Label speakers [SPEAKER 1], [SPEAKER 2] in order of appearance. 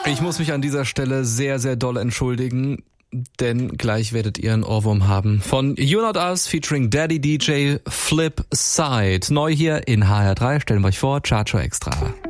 [SPEAKER 1] Ich muss mich an dieser Stelle sehr, sehr doll entschuldigen, denn gleich werdet ihr einen Ohrwurm haben. Von You Not Us featuring Daddy DJ Flip Side. Neu hier in HR3. Stellen wir euch vor, Chacho Extra.